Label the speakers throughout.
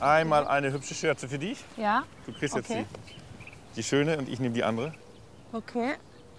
Speaker 1: Einmal eine hübsche Schürze für dich.
Speaker 2: Ja.
Speaker 1: Du kriegst jetzt
Speaker 2: Okay.
Speaker 1: die schöne und ich nehme die andere.
Speaker 2: Okay.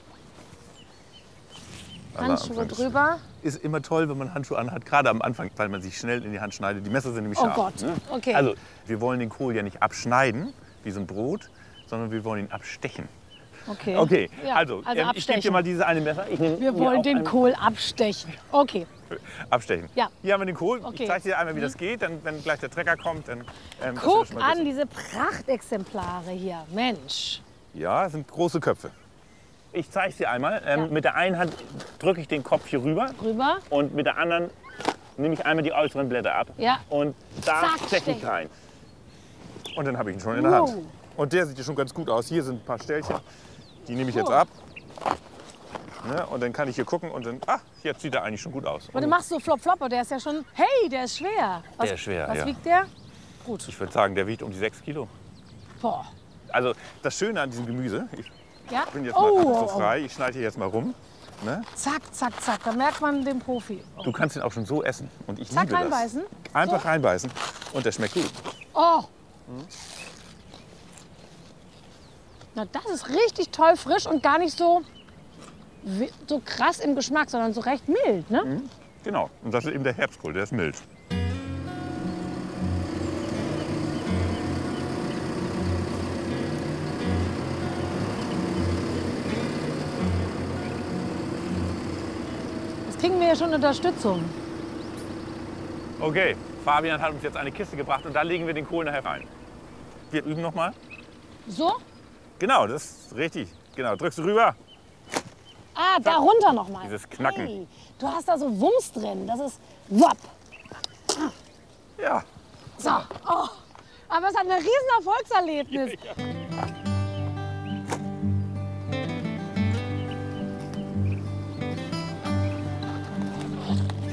Speaker 2: Handschuhe drüber.
Speaker 1: Ist immer toll, wenn man Handschuhe anhat, gerade am Anfang, weil man sich schnell in die Hand schneidet. Die Messer sind nämlich
Speaker 2: Oh
Speaker 1: scharf.
Speaker 2: Gott,
Speaker 1: Ne?
Speaker 2: okay.
Speaker 1: Also, wir wollen den Kohl ja nicht abschneiden, wie so ein Brot, sondern wir wollen ihn abstechen.
Speaker 2: Okay.
Speaker 1: Okay,
Speaker 2: Ja,
Speaker 1: also ich gebe
Speaker 2: abstechen.
Speaker 1: dir mal diese eine Messer. Ich nehme
Speaker 2: Wir
Speaker 1: mir
Speaker 2: wollen
Speaker 1: auch
Speaker 2: den
Speaker 1: ein-
Speaker 2: Kohl abstechen. Okay.
Speaker 1: Abstechen.
Speaker 2: Ja.
Speaker 1: Hier haben wir den Kohl.
Speaker 2: Okay.
Speaker 1: Ich zeige dir einmal, wie das geht. Dann, wenn gleich der Trecker kommt, dann. dass wir
Speaker 2: Guck
Speaker 1: das schon mal
Speaker 2: an,
Speaker 1: wissen.
Speaker 2: diese Prachtexemplare hier. Mensch.
Speaker 1: Ja, das sind große Köpfe. Ich zeige es dir einmal.
Speaker 2: Ja.
Speaker 1: Mit der einen Hand drücke ich den Kopf hier rüber.
Speaker 2: Rüber.
Speaker 1: Und mit der anderen nehme ich einmal die äußeren Blätter ab.
Speaker 2: Ja.
Speaker 1: Und da
Speaker 2: Zack,
Speaker 1: steche ich
Speaker 2: stechen.
Speaker 1: rein. Und dann habe ich ihn schon in der Hand.
Speaker 2: Wow.
Speaker 1: Und der sieht ja schon ganz gut aus. Hier sind ein paar Ställchen. Die nehme ich jetzt ab. Ne? Und dann kann ich hier gucken und dann, ach, jetzt sieht er eigentlich schon gut aus.
Speaker 2: Und du machst so flop, flop, aber der ist ja schon, hey, der ist schwer. Was,
Speaker 1: Der ist schwer,
Speaker 2: Was
Speaker 1: ja.
Speaker 2: wiegt der? Gut.
Speaker 1: Ich würde sagen, der wiegt um die 6 Kilo.
Speaker 2: Boah.
Speaker 1: Also das Schöne an diesem Gemüse, ich
Speaker 2: Ja?
Speaker 1: bin jetzt mal so frei, ich schneide hier jetzt mal rum. Ne?
Speaker 2: Zack, zack, zack. Da merkt man den Profi. Oh.
Speaker 1: Du kannst ihn auch schon so essen. Und ich
Speaker 2: Zack,
Speaker 1: liebe das.
Speaker 2: reinbeißen.
Speaker 1: Einfach
Speaker 2: So.
Speaker 1: reinbeißen und der schmeckt gut.
Speaker 2: Oh. Na, das ist richtig toll frisch und gar nicht so, so krass im Geschmack, sondern so recht mild, ne?
Speaker 1: Genau, und das ist eben der Herbstkohl, der ist mild.
Speaker 2: Jetzt kriegen wir ja schon Unterstützung.
Speaker 1: Okay, Fabian hat uns jetzt eine Kiste gebracht und da legen wir den Kohl nachher rein. Wir üben noch mal.
Speaker 2: So?
Speaker 1: Genau, das ist richtig. Genau, drückst du rüber.
Speaker 2: Ah, da runter noch mal.
Speaker 1: Dieses Knacken.
Speaker 2: Hey, du hast da so Wumms drin. Das ist wapp.
Speaker 1: Ja.
Speaker 2: So. Oh. Aber es hat ein riesen Erfolgserlebnis.